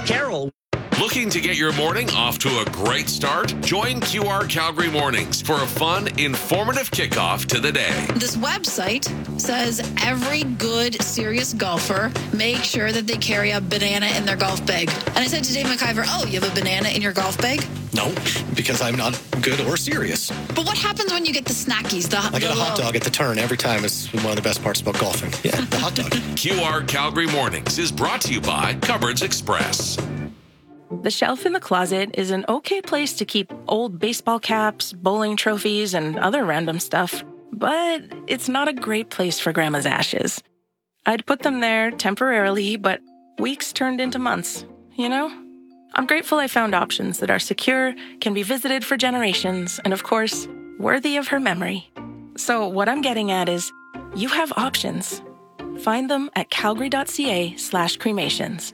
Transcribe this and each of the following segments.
Carol. Looking to get your morning off to a great start? Join QR Calgary Mornings for a fun, informative kickoff to the day. This website says every good, serious golfer make sure that they carry a banana in their golf bag. And I said to Dave McIver, oh, you have a banana in your golf bag? No, because I'm not good or serious. But what happens when you get the snackies? I get a hot dog at the turn every time. It's one of the best parts about golfing. Yeah, the hot dog. QR Calgary Mornings is brought to you by Cupboards Express. The shelf in the closet is an okay place to keep old baseball caps, bowling trophies, and other random stuff. But it's not a great place for Grandma's ashes. I'd put them there temporarily, but weeks turned into months, you know? I'm grateful I found options that are secure, can be visited for generations, and of course, worthy of her memory. So what I'm getting at is, you have options. Find them at calgary.ca/cremations.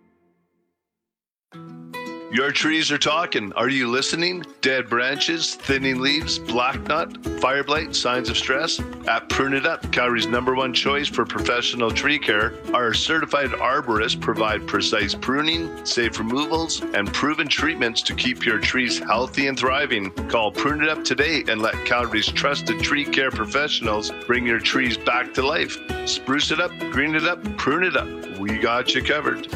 Your trees are talking. Are you listening? Dead branches, thinning leaves, black nut, fire blight, signs of stress? At Prune It Up, Calgary's #1 choice for professional tree care, our certified arborists provide precise pruning, safe removals, and proven treatments to keep your trees healthy and thriving. Call Prune It Up today and let Calgary's trusted tree care professionals bring your trees back to life. Spruce it up, green it up, prune it up. We got you covered.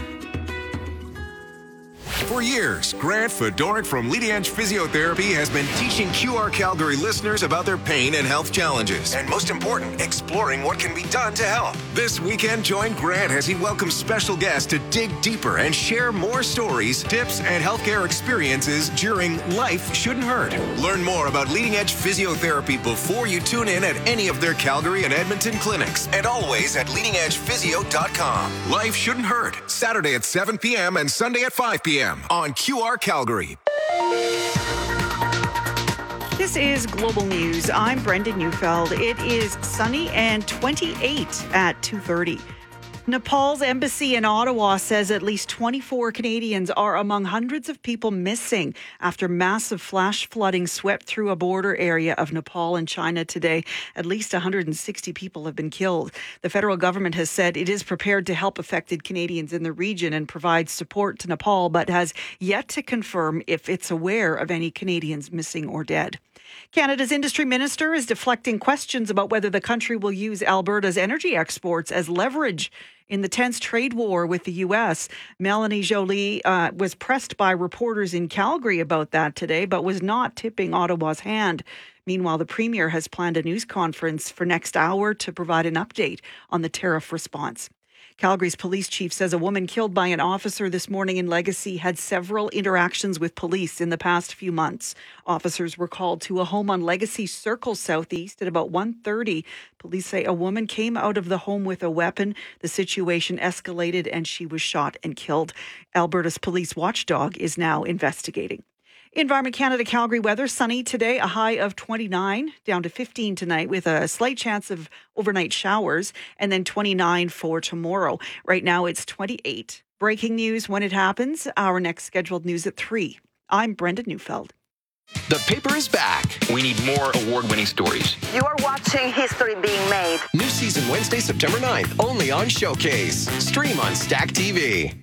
For years, Grant Fedoruk from Leading Edge Physiotherapy has been teaching QR Calgary listeners about their pain and health challenges. And most important, exploring what can be done to help. This weekend, join Grant as he welcomes special guests to dig deeper and share more stories, tips, and healthcare experiences during Life Shouldn't Hurt. Learn more about Leading Edge Physiotherapy before you tune in at any of their Calgary and Edmonton clinics. And always at leadingedgephysio.com. Life Shouldn't Hurt. Saturday at 7 p.m. and Sunday at 5 p.m. on QR Calgary. This is Global News. I'm Brenda Neufeld. It is sunny and 28 at 2:30. Nepal's embassy in Ottawa says at least 24 Canadians are among hundreds of people missing after massive flash flooding swept through a border area of Nepal and China today. At least 160 people have been killed. The federal government has said it is prepared to help affected Canadians in the region and provide support to Nepal, but has yet to confirm if it's aware of any Canadians missing or dead. Canada's industry minister is deflecting questions about whether the country will use Alberta's energy exports as leverage in the tense trade war with the U.S. Melanie Joly was pressed by reporters in Calgary about that today, but was not tipping Ottawa's hand. Meanwhile, the Premier has planned a news conference for next hour to provide an update on the tariff response. Calgary's police chief says a woman killed by an officer this morning in Legacy had several interactions with police in the past few months. Officers were called to a home on Legacy Circle Southeast at about 1:30. Police say a woman came out of the home with a weapon. The situation escalated and she was shot and killed. Alberta's police watchdog is now investigating. Environment Canada Calgary weather, sunny today, a high of 29, down to 15 tonight with a slight chance of overnight showers, and then 29 for tomorrow. Right now it's 28. Breaking news when it happens. Our next scheduled news at 3. I'm Brenda Neufeld. The paper is back. We need more award-winning stories. You are watching history being made. New season Wednesday, September 9th, only on Showcase. Stream on Stack TV.